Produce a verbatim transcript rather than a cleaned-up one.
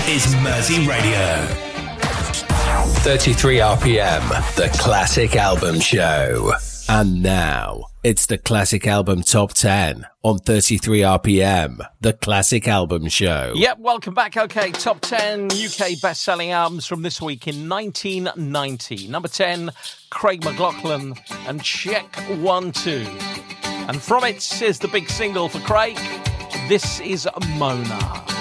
is Mersey Radio. thirty-three R P M, the Classic Album Show. And now, it's the Classic Album Top ten on thirty-three R P M, the Classic Album Show. Yep, welcome back. Okay, top ten U K best-selling albums from this week in nineteen ninety. Number ten, Craig McLachlan and Check One Two. And from it is the big single for Craig. This is Mona.